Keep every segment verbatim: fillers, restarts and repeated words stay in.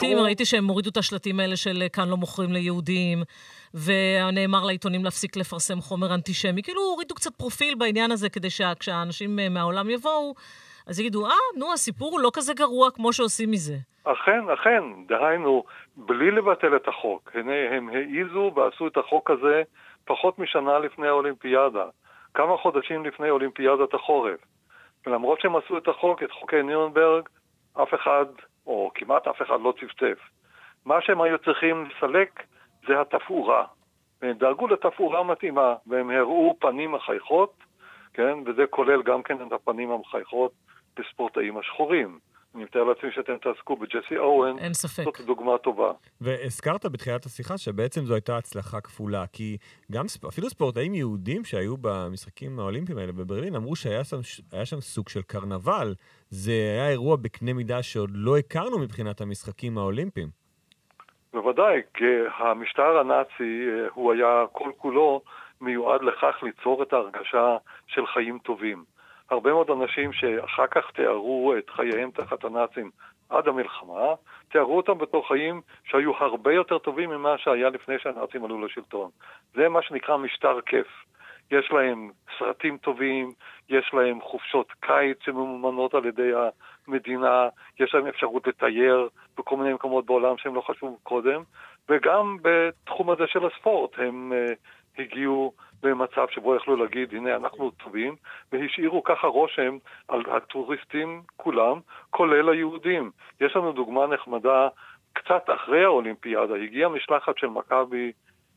השלטים, ראיתי שהם הורידו את השלטים האלה של כאן לא מוכרים ליהודים, ונאמר לעיתונים להפסיק לפרסם חומר אנטישמי. כאילו הורידו קצת פרופיל בעניין הזה, כדי שכשהאנשים מהעולם יבואו, אז יגידו, אה, נו, הסיפור הוא לא כזה גרוע כמו שעושים מזה. אכן, אכן, דהיינו, בלי לבטל את החוק. הנה, הם העיזו ועשו את החוק הזה פחות משנה לפני האולימפיאדה. כמה חודשים לפני אולימפיאדת החורף. ולמרות שהם עשו את החוק, את חוקי נירנברג, אף אחד, או כמעט אף אחד לא צפצף. מה שהם היו צריכים לסלק זה התפאורה. הם דאגו לתפאורה מתאימה, והם הראו פנים מחייכות, כן? וזה כולל גם כן את הפנים המחייכות בספורטאים השחורים. אני מתאר לעצמי שאתם תעסקו בג'סי אוהן. אין ספק. זאת דוגמה טובה. והזכרת בתחילת השיחה שבעצם זו הייתה הצלחה כפולה, כי גם אפילו ספורטאים יהודים שהיו במשחקים האולימפיים האלה בברלין, אמרו שהיה שם, היה שם סוג של קרנבל. זה היה אירוע בקנה מידה שעוד לא הכרנו מבחינת המשחקים האולימפיים. בוודאי, כי המשטר הנאצי הוא היה כל כולו מיועד לכך ליצור את ההרגשה של חיים טובים. הרבה מאוד אנשים שאחר כך תיארו את חייהם תחת הנאצים עד המלחמה, תיארו אותם בתור חיים שהיו הרבה יותר טובים ממה שהיה לפני שהנאצים עלו לשלטון. זה מה שנקרא משטר כיף. יש להם סרטים טובים, יש להם חופשות קיץ שממומנות על ידי המדינה, יש להם אפשרות לתייר בכל מיני מקומות בעולם שהם לא חשבו קודם, וגם בתחום הזה של הספורט הם uh, הגיעו במצב שבו יכלו להגיד, הנה אנחנו טובים, והשאירו ככה רושם על הטוריסטים כולם, כולל היהודים. יש לנו דוגמה נחמדה, קצת אחרי האולימפיאדה, הגיעה משלחת של מכבי,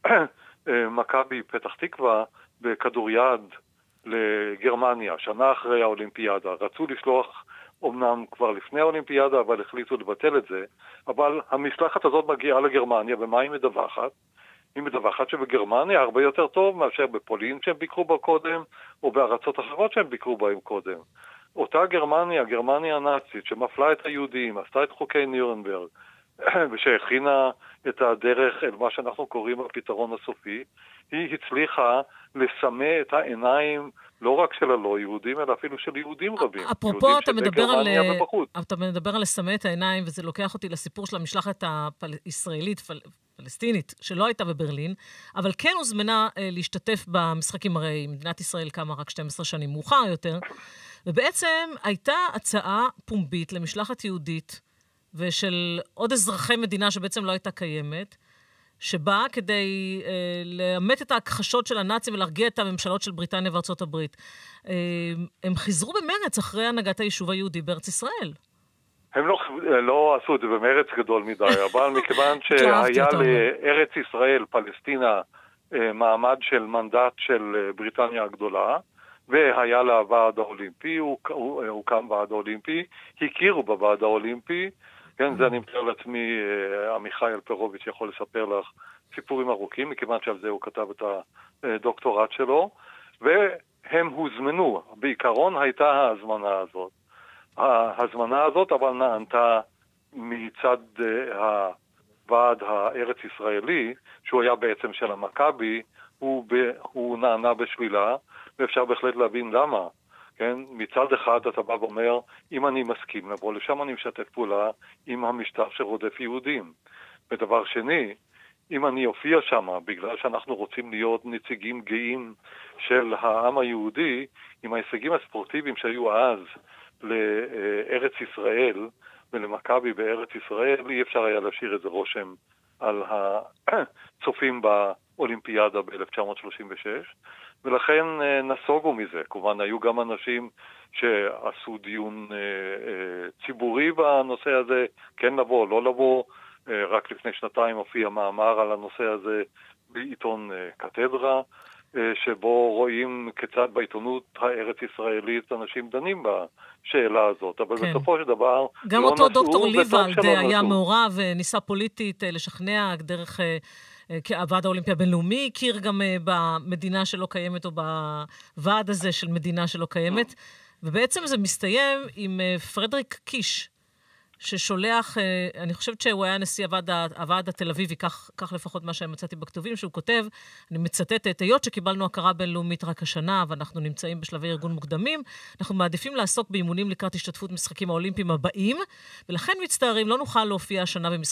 מכבי פתח תקווה, בכדוריד לגרמניה, שנה אחרי האולימפיאדה. רצו לשלוח אומנם כבר לפני האולימפיאדה, אבל החליטו לבטל את זה. אבל המשלחת הזאת מגיעה לגרמניה, ומה היא מדווחת? היא מדווחת שבגרמניה הרבה יותר טוב מאשר בפולין שהם ביקרו בה קודם, או בארצות אחרות שהם ביקרו בהם קודם. אותה גרמניה, גרמניה הנאצית, שמפלה את היהודים, עשתה את חוקי נירנברג, ושהכינה את הדרך אל מה שאנחנו קוראים הפתרון הסופי, היא הצליחה לסמא את העיניים לא רק של הלא יהודים, אלא אפילו של יהודים רבים. אפרופו, אתה מדבר על, אתה מדבר על לסמא את העיניים, וזה לוקח אותי לסיפור של המשלחת הישראלית, פלסטינית, שלא הייתה בברלין, אבל כן הוזמנה להשתתף במשחקים, הרי מדינת ישראל קמה רק שתים עשרה שנים מאוחר יותר, ובעצם הייתה הצעה פומבית למשלחת יהודית, ושל עוד אזרחי מדינה שבעצם לא הייתה קיימת, שבאה כדי אה, לאמת את ההכחשות של הנאצים ולהרגיע את הממשלות של בריטניה וארצות הברית. אה, הם חיזרו במרץ אחרי הנהגת היישוב היהודי בארץ ישראל. הם לא, לא עשו את זה במרץ גדול מדי, אבל מכיוון שהיה לארץ ישראל, פלסטינה, מעמד של מנדט של בריטניה הגדולה, והיה לה ועד האולימפי, הוקם ועד האולימפי, הכירו בוועד האולימפי, כן, זה אני מתאר לעצמי, עמיחי אלפרוביץ' יכול לספר לך סיפורים ארוכים, מכיוון שעל זה הוא כתב את הדוקטורט שלו, והם הוזמנו, בעיקרון הייתה ההזמנה הזאת. ההזמנה הזאת אבל נענתה מצד הוועד הארץ ישראלי, שהוא היה בעצם של המכבי, הוא, ב, הוא נענה בשלילה, ואפשר בהחלט להבין למה. כן? מצד אחד אתה בא ואומר, אם אני מסכים לבוא לשם אני משתף פעולה עם המשטר שרודף יהודים. ודבר שני, אם אני אופיע שם, בגלל שאנחנו רוצים להיות נציגים גאים של העם היהודי, עם ההישגים הספורטיביים שהיו אז לארץ ישראל ולמכבי בארץ ישראל, אי אפשר היה להשאיר איזה רושם על הצופים באולימפיאדה ב-אלף תשע מאות שלושים ושש, ולכן נסוגו מזה. כמובן, היו גם אנשים שעשו דיון ציבורי בנושא הזה, כן לבוא, לא לבוא. רק לפני שנתיים הופיע מאמר על הנושא הזה בעיתון קתדרה, שבו רואים כיצד בעיתונות הארץ ישראלית אנשים דנים בשאלה הזאת. אבל כן. בסופו של דבר גם לא אותו דוקטור ליבלד היה נשאו. מעורב, ניסה פוליטית לשכנע דרך הוועד האולימפי הבינלאומי, הכיר גם במדינה שלא קיימת, או בוועד הזה של מדינה שלא קיימת, ובעצם זה מסתיים עם פרדריק קיש, ששולח, אני חושבת שהוא היה נשיא הוועד, הוועד התל אביבי, כך, כך לפחות מה שמצאתי בכתובים, שהוא כותב, אני מצטטת, היות שקיבלנו הכרה בינלאומית רק השנה, ואנחנו נמצאים בשלבי ארגון מוקדמים, אנחנו מעדיפים לעסוק באימונים לקראת השתתפות משחקים האולימפיים הבאים, ולכן מצטערים, לא נוכל להופיע השנה במשחקים,